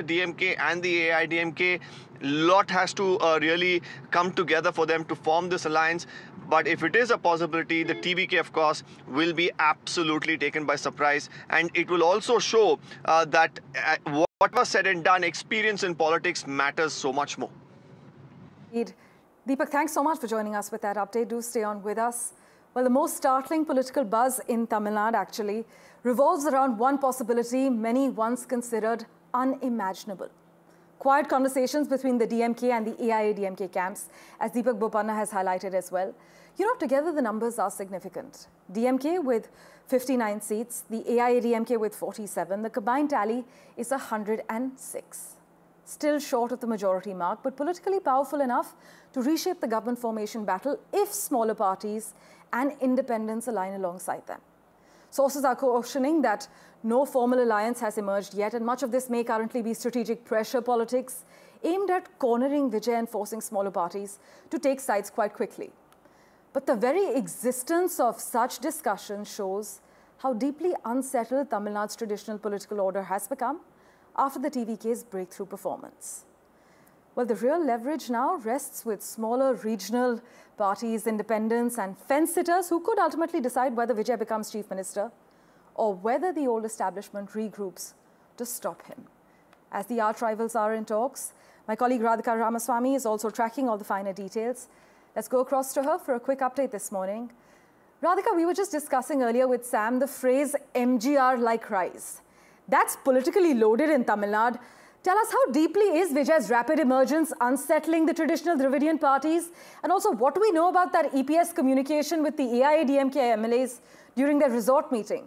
DMK and the AIDMK. Lot has to really come together for them to form this alliance. But if it is a possibility, the TVK, of course, will be absolutely taken by surprise. And it will also show that what was said and done, experience in politics matters so much more. Indeed. Deepak, thanks so much for joining us with that update. Do stay on with us. Well, the most startling political buzz in Tamil Nadu actually revolves around one possibility many once considered unimaginable. Quiet conversations between the DMK and the AIADMK camps, as Deepak Bopanna has highlighted as well. You know, together the numbers are significant. DMK with 59 seats, the AIADMK with 47. The combined tally is 106. Still short of the majority mark, but politically powerful enough to reshape the government formation battle if smaller parties and independents align alongside them. Sources are cautioning that no formal alliance has emerged yet, and much of this may currently be strategic pressure politics aimed at cornering Vijay and forcing smaller parties to take sides quite quickly. But the very existence of such discussion shows how deeply unsettled Tamil Nadu's traditional political order has become after the TVK's breakthrough performance. Well, the real leverage now rests with smaller regional parties, independents and fence-sitters who could ultimately decide whether Vijay becomes Chief Minister or whether the old establishment regroups to stop him. As the arch rivals are in talks, my colleague Radhika Ramaswamy is also tracking all the finer details. Let's go across to her for a quick update this morning. Radhika, we were just discussing earlier with Sam the phrase MGR-like rise. That's politically loaded in Tamil Nadu. Tell us, how deeply is Vijay's rapid emergence unsettling the traditional Dravidian parties? And also, what do we know about that EPS communication with the AIADMK MLAs during their resort meeting?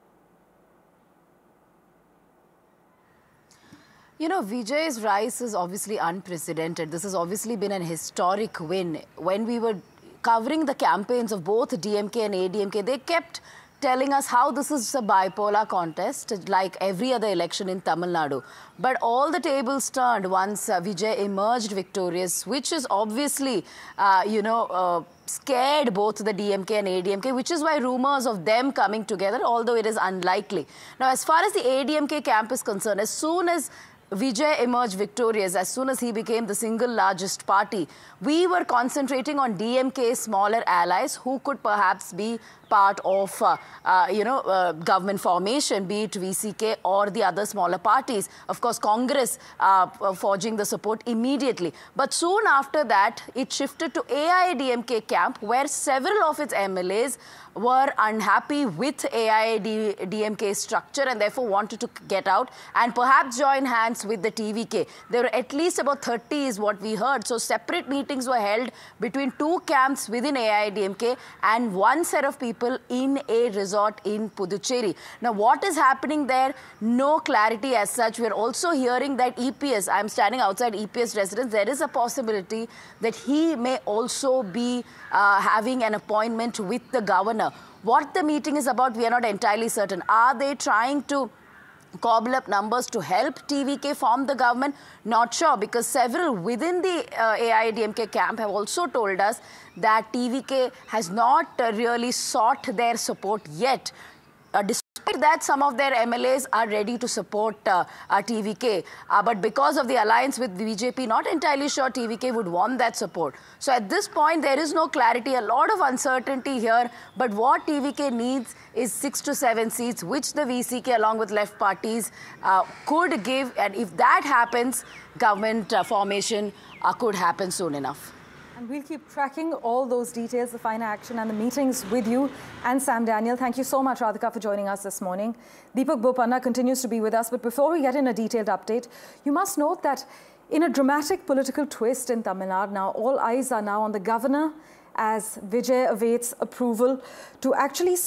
You know, Vijay's rise is obviously unprecedented. This has obviously been an historic win. When we were covering the campaigns of both DMK and ADMK, they kept telling us how this is a bipolar contest, like every other election in Tamil Nadu. But all the tables turned once Vijay emerged victorious, which is obviously, scared both the DMK and ADMK, which is why rumors of them coming together, although it is unlikely. Now, as far as the ADMK camp is concerned, as soon as Vijay emerged victorious, as soon as he became the single largest party, we were concentrating on DMK's smaller allies who could perhaps be part of, government formation, be it VCK or the other smaller parties. Of course, Congress forging the support immediately. But soon after that, it shifted to AIADMK camp, where several of its MLAs were unhappy with AIADMK's structure and therefore wanted to get out and perhaps join hands with the TVK. There were at least about 30 is what we heard. So separate meetings were held between two camps within AIADMK and one set of people in a resort in Puducherry. Now, what is happening there? No clarity as such. We're also hearing that EPS, I'm standing outside EPS residence, there is a possibility that he may also be having an appointment with the governor. What the meeting is about, we are not entirely certain. Are they trying to cobble up numbers to help TVK form the government? Not sure, because several within the AIADMK camp have also told us that TVK has not really sought their support yet. Despite that, some of their MLAs are ready to support TVK. But because of the alliance with the BJP, not entirely sure TVK would want that support. So at this point, there is no clarity, a lot of uncertainty here. But what TVK needs is 6 to 7 seats, which the VCK along with left parties could give. And if that happens, government formation could happen soon enough. And we'll keep tracking all those details, the finer action and the meetings with you and Sam Daniel. Thank you so much, Radhika, for joining us this morning. Deepak Bopanna continues to be with us. But before we get in a detailed update, you must note that in a dramatic political twist in Tamil Nadu, now all eyes are now on the governor as Vijay awaits approval to actually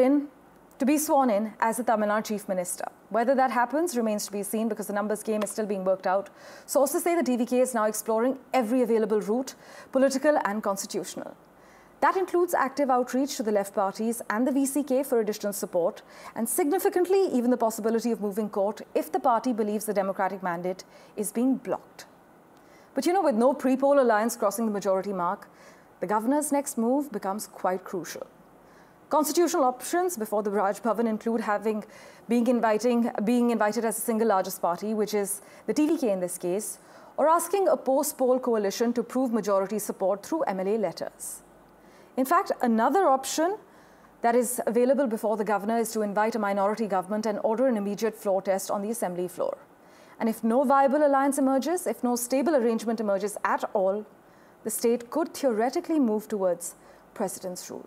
to be sworn in as the Tamil Nadu Chief Minister. Whether that happens remains to be seen, because the numbers game is still being worked out. Sources say the TVK is now exploring every available route, political and constitutional. That includes active outreach to the left parties and the VCK for additional support, and significantly even the possibility of moving court if the party believes the democratic mandate is being blocked. But you know, with no pre-poll alliance crossing the majority mark, the governor's next move becomes quite crucial. Constitutional options before the Raj Bhavan include being invited as the single largest party, which is the TVK in this case, or asking a post-poll coalition to prove majority support through MLA letters. In fact, another option that is available before the governor is to invite a minority government and order an immediate floor test on the assembly floor. And if no viable alliance emerges, if no stable arrangement emerges at all, the state could theoretically move towards president's rule.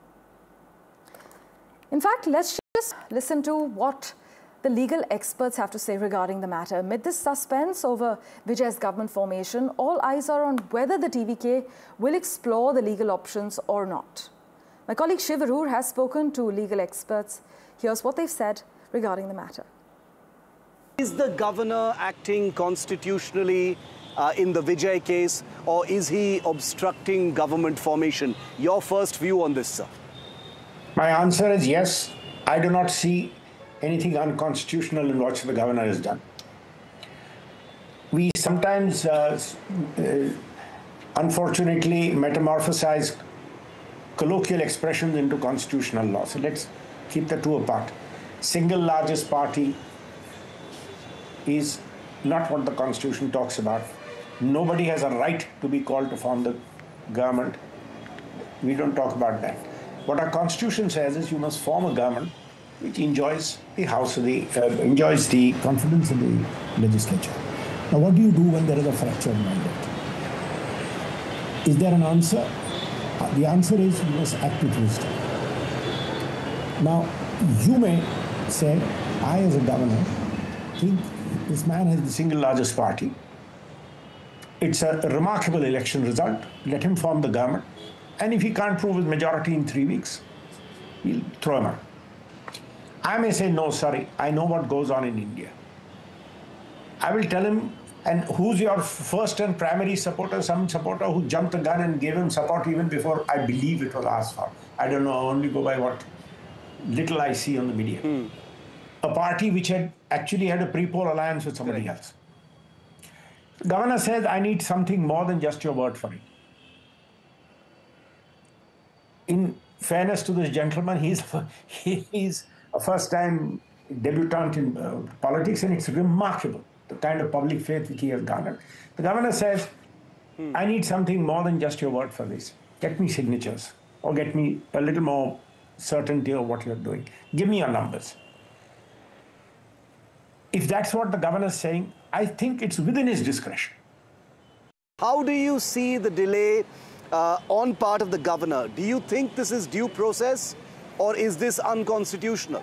In fact, let's just listen to what the legal experts have to say regarding the matter. Amid this suspense over Vijay's government formation, all eyes are on whether the TVK will explore the legal options or not. My colleague Shiv Arur has spoken to legal experts. Here's what they've said regarding the matter. Is the governor acting constitutionally in the Vijay case, or is he obstructing government formation? Your first view on this, sir? My answer is yes. I do not see anything unconstitutional in what the governor has done. We sometimes, unfortunately, metamorphosize colloquial expressions into constitutional law. So let's keep the two apart. Single largest party is not what the Constitution talks about. Nobody has a right to be called to form the government. We don't talk about that. What our Constitution says is you must form a government which enjoys the enjoys the confidence of the legislature. Now, what do you do when there is a fractured mandate? Is there an answer? The answer is you must act with wisdom. Now, you may say, I as a governor think this man has the single largest party. It's a remarkable election result. Let him form the government. And if he can't prove his majority in 3 weeks, we'll throw him out. I may say, no, sorry, I know what goes on in India. I will tell him, and who's your first and primary supporter? Some supporter who jumped the gun and gave him support even before I believe it was asked for. I don't know, I only go by what little I see on the media. A party which had actually had a pre-poll alliance with somebody else. The governor says, I need something more than just your word for it. In fairness to this gentleman, he's a first-time debutant in politics, and it's remarkable, the kind of public faith which he has garnered. The governor says, I need something more than just your word for this. Get me signatures, or get me a little more certainty of what you're doing. Give me your numbers. If that's what the governor is saying, I think it's within his discretion. How do you see the delay on part of the governor? Do you think this is due process, or is this unconstitutional?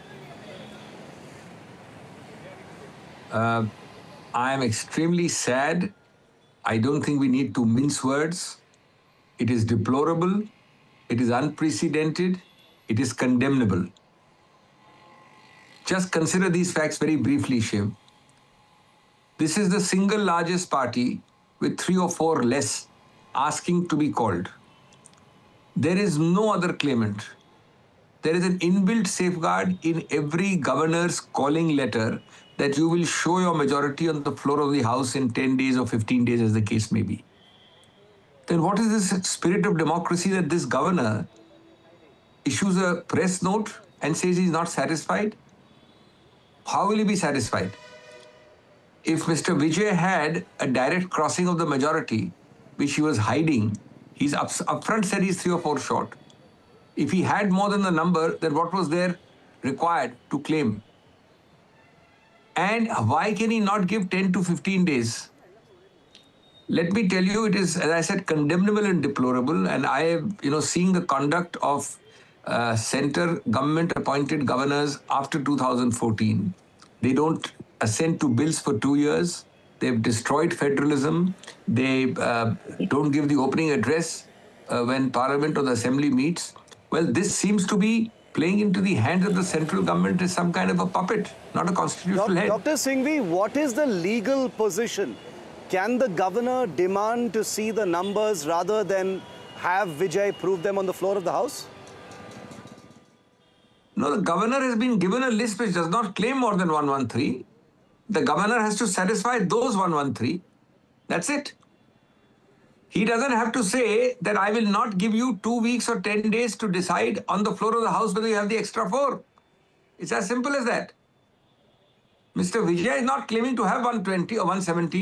I am extremely sad. I don't think we need to mince words. It is deplorable. It is unprecedented. It is condemnable. Just consider these facts very briefly, Shiv. This is the single largest party with 3 or 4 less asking to be called. There is no other claimant. There is an inbuilt safeguard in every governor's calling letter that you will show your majority on the floor of the House in 10 days or 15 days, as the case may be. Then what is this spirit of democracy that this governor issues a press note and says he's not satisfied? How will he be satisfied? If Mr. Vijay had a direct crossing of the majority, which he was hiding, he's upfront said he's 3 or 4 short. If he had more than the number, then what was there required to claim? And why can he not give 10 to 15 days? Let me tell you, it is, as I said, condemnable and deplorable. And I have, seeing the conduct of center government-appointed governors after 2014. They don't assent to bills for 2 years. They've destroyed federalism. They don't give the opening address when Parliament or the Assembly meets. Well, this seems to be playing into the hands of the central government as some kind of a puppet, not a constitutional head. Dr. Singhvi, what is the legal position? Can the governor demand to see the numbers rather than have Vijay prove them on the floor of the House? No, the governor has been given a list which does not claim more than 113. The governor has to satisfy those 113. That's it. He doesn't have to say that I will not give you 2 weeks or 10 days to decide on the floor of the House whether you have the extra 4. It's as simple as that. Mr. Vijay is not claiming to have 120 or 117.